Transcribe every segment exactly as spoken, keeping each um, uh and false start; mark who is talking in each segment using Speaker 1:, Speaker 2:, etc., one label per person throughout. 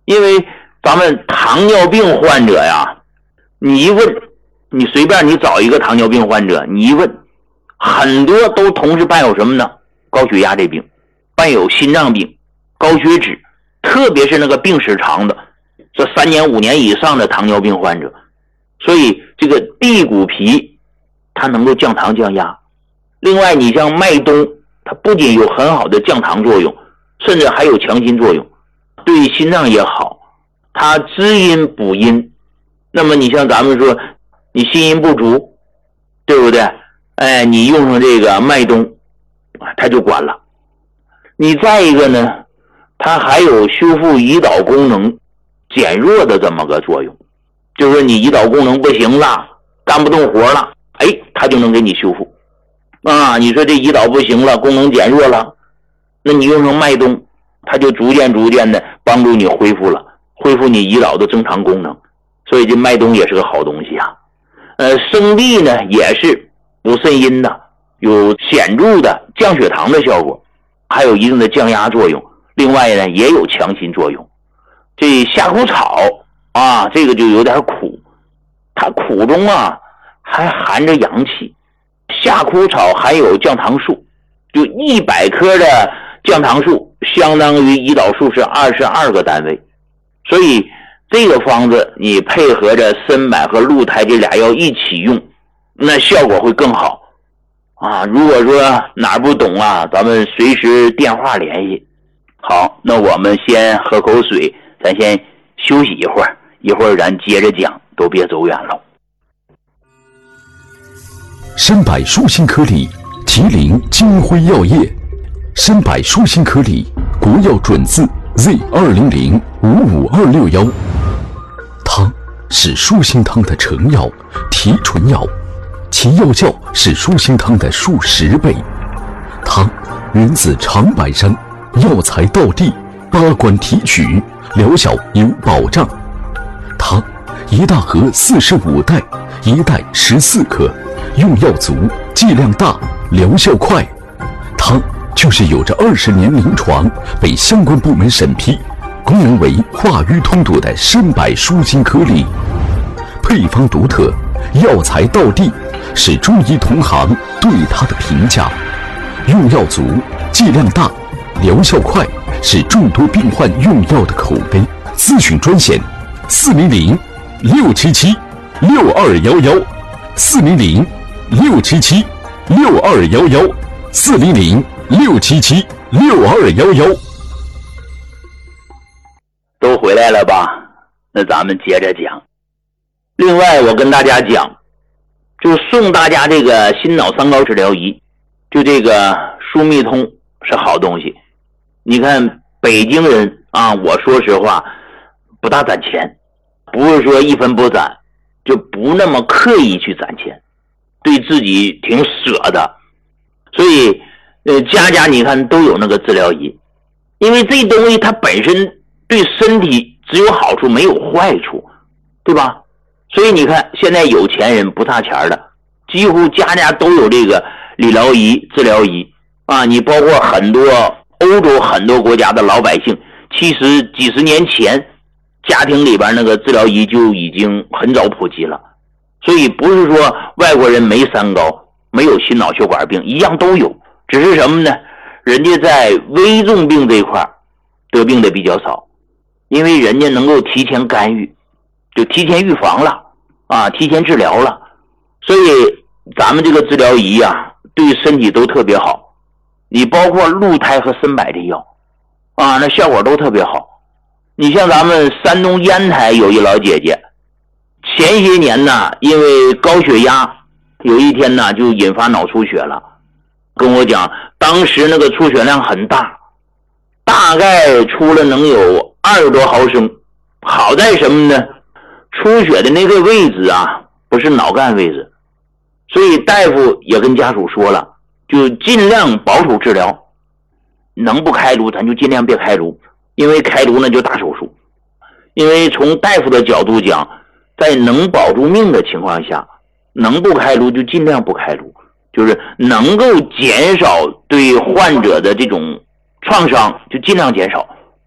Speaker 1: 因为咱们糖尿病患者呀，你一问，你随便你找一个糖尿病患者，你一问，很多都同时伴有什么呢？高血压这病，伴有心脏病、高血脂，特别是那个病史长的，这三年五年以上的糖尿病患者。所以这个地骨皮它能够降糖降压。另外你像麦冬，它不仅有很好的降糖作用，甚至还有强心作用，对心脏也好，它滋阴补阴。那么你像咱们说你心阴不足，对不对？哎，你用上这个麦冬它就管了。你再一个呢，它还有修复胰岛功能减弱的这么个作用，就是你胰岛功能不行了，干不动活了，哎，它就能给你修复啊。你说这胰岛不行了，功能减弱了，那你用上麦冬，它就逐渐逐渐的帮助你恢复了，恢复你胰岛的正常功能。所以这麦冬也是个好东西啊。呃，生地呢也是补肾阴的，有显著的降血糖的效果，还有一定的降压作用。另外呢也有强心作用。这夏枯草啊，这个就有点苦，它苦中啊还含着阳气。夏枯草含有降糖素，就一百克的降糖素相当于胰岛素是二十二个单位。所以这个方子你配合着参柏和鹿胎这俩药一起用，那效果会更好啊。如果说哪儿不懂啊，咱们随时电话联系。好，那我们先喝口水，咱先休息一会儿，一会儿咱接着讲，都别走远了。
Speaker 2: 参柏舒心颗粒，吉林金辉药业。参柏舒心颗粒，国药准字 Z 二零零五五二六幺。它是舒心汤的成药、提纯药，其药效是舒心汤的数十倍。它源自长白山，药材到地，八关提取，疗效有保障。它一大盒四十五袋，一袋十四克，用药足，剂量大，疗效快。它就是有着二十年临床，被相关部门审批，功能为化瘀通堵的参柏舒心颗粒。配方独特，药材到地，是中医同行对它的评价。用药足，剂量大，疗效快，是众多病患用药的口碑。咨询专线：四零零六七七六二幺幺，四零零六七七六二幺幺，四零零六七七六二幺幺。
Speaker 1: 都回来了吧？那咱们接着讲。另外，我跟大家讲，就送大家这个心脑三高治疗仪，就这个舒密通是好东西。你看北京人啊，我说实话不大攒钱，不是说一分不攒，就不那么刻意去攒钱，对自己挺舍的。所以呃，家家你看都有那个治疗仪，因为这东西它本身对身体只有好处没有坏处，对吧？所以你看现在有钱人不差钱的，几乎家家都有这个理疗仪、治疗仪啊。你包括很多欧洲很多国家的老百姓，其实几十年前家庭里边那个治疗仪就已经很早普及了。所以不是说外国人没三高，没有心脑血管病，一样都有，只是什么呢？人家在危重病这一块得病的比较少，因为人家能够提前干预，就提前预防了啊，提前治疗了。所以咱们这个治疗仪啊，对身体都特别好。你包括鹿胎和参柏这药啊，那效果都特别好。你像咱们山东烟台有一老姐姐，前些年呢因为高血压，有一天呢就引发脑出血了，跟我讲当时那个出血量很大，大概出了能有二十多毫升。好在什么呢？出血的那个位置啊不是脑干位置，所以大夫也跟家属说了，就尽量保守治疗，能不开颅咱就尽量别开颅，因为开颅那就大手术。因为从大夫的角度讲，在能保住命的情况下，能不开颅就尽量不开颅，就是能够减少对患者的这种创伤就尽量减少。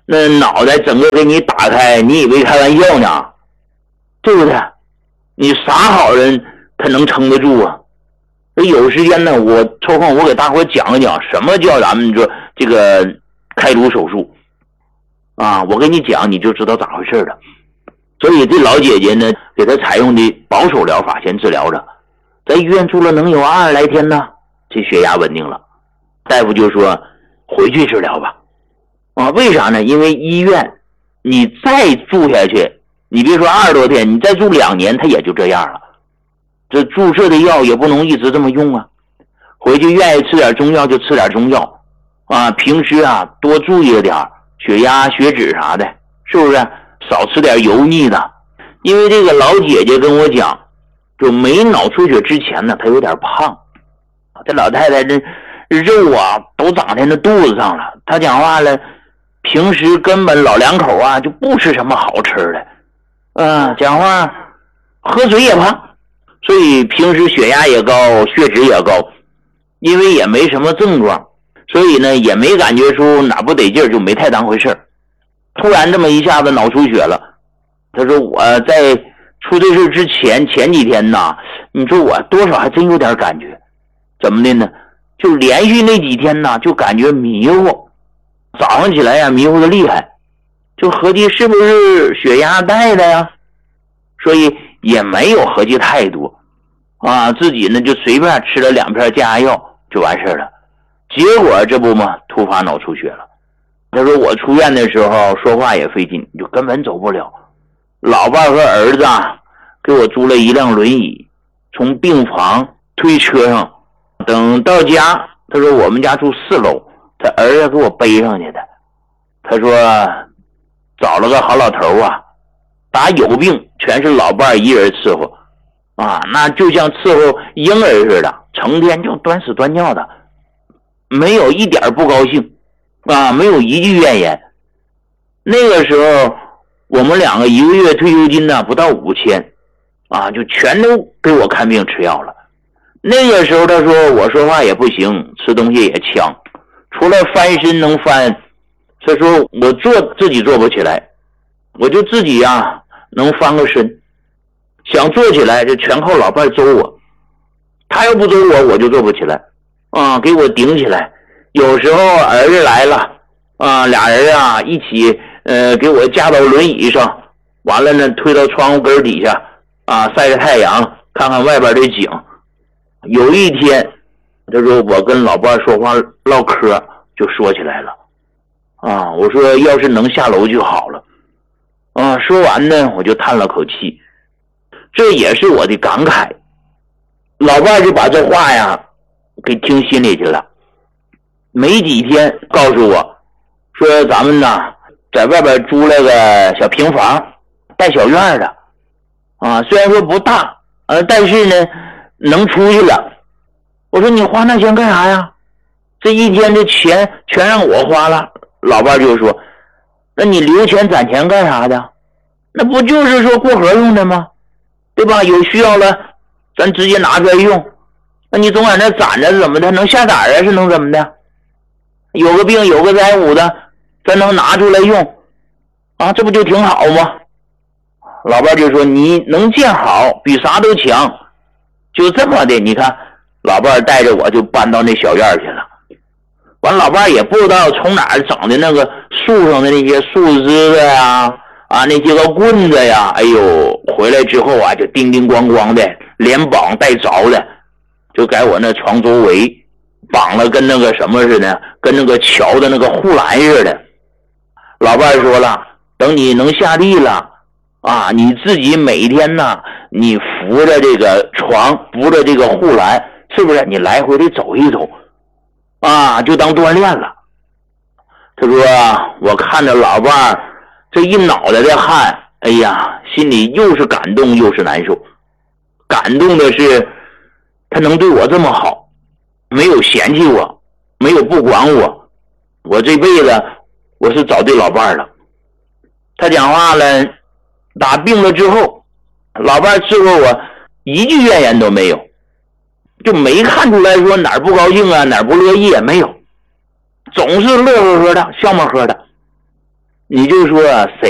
Speaker 1: 那脑袋整个给你打开，你以为开玩笑呢？对不对？你啥好人他能撑得住啊？有时间呢，我抽空我给大伙讲一讲什么叫咱们说这个开颅手术啊，我给你讲你就知道咋回事了。所以这老姐姐呢，给她采用的保守疗法先治疗着，在医院住了能有二十来天呢，这血压稳定了，大夫就说回去治疗吧。啊，为啥呢？因为医院你再住下去，你别说二十多天，你再住两年，它也就这样了。这注射的药也不能一直这么用啊，回去愿意吃点中药就吃点中药啊，平时啊多注意点血压血脂啥的，是不是？少吃点油腻的。因为这个老姐姐跟我讲，就没脑出血之前呢她有点胖，这老太太这肉啊都长在那肚子上了，她讲话了平时根本老两口啊就不吃什么好吃的，嗯、呃，讲话喝水也胖，所以平时血压也高，血脂也高，因为也没什么症状，所以呢也没感觉出哪不得劲儿，就没太当回事儿。突然这么一下子脑出血了，他说我在出这事之前前几天呐，你说我多少还真有点感觉，怎么的呢？就连续那几天呐，就感觉迷糊，早上起来呀迷糊的厉害，就合计是不是血压带的呀？所以也没有合计太多啊，自己呢就随便吃了两片降压药就完事了。结果这不嘛，突发脑出血了。他说我出院的时候说话也费劲，就根本走不了。老伴和儿子啊给我租了一辆轮椅，从病房推车上，等到家，他说我们家住四楼，他儿子给我背上去的。他说找了个好老头啊，打有病全是老伴一人伺候啊，那就像伺候婴儿似的，成天就端屎端尿的，没有一点不高兴啊，没有一句怨言。那个时候我们两个一个月退休金呢不到五千啊，就全都给我看病吃药了。那个时候他说我说话也不行，吃东西也呛，除了翻身能翻，他说我坐自己坐不起来，我就自己啊能翻个身，想坐起来就全靠老伴周我，他要不周我我就坐不起来啊，给我顶起来。有时候儿子来了啊，俩人啊一起呃给我架到轮椅上，完了呢推到窗户根底下啊晒着太阳，看看外边的景。有一天他说我跟老伴说话唠嗑就说起来了啊，我说要是能下楼就好了啊，说完呢我就叹了口气，这也是我的感慨。老伴就把这话呀给听心里去了，没几天告诉我说咱们呢在外边租了个小平房带小院的啊，虽然说不大呃，但是呢能出去了。我说你花那钱干啥呀？这一天的钱全让我花了。老伴就说那你留钱攒钱干啥的？那不就是说过河用的吗？对吧？有需要了咱直接拿出来用，那你总在那攒着怎么的？能下崽啊？是能怎么的？有个病有个灾五的咱能拿出来用啊，这不就挺好吗？老伴就说你能见好比啥都强。就这么的，你看老伴带着我就搬到那小院去了。完老伴也不知道从哪儿整的那个树上的那些树枝子呀啊那些个棍子呀，哎呦回来之后啊就叮叮咣咣的，连绑带着的，就在我那床周围绑了跟那个什么似的，跟那个桥的那个护栏似的。老伴说了，等你能下地了啊，你自己每天呢你扶着这个床扶着这个护栏，是不是你来回的走一走啊，就当锻炼了。他说我看着老伴这一脑袋的汗，哎呀心里又是感动又是难受。感动的是他能对我这么好，没有嫌弃我，没有不管我，我这辈子我是找对老伴了。他讲话了，打病了之后老伴伺候我一句怨言都没有，就没看出来说哪儿不高兴啊哪儿不乐意也没有，总是乐呵呵的笑呵呵的。 你就说谁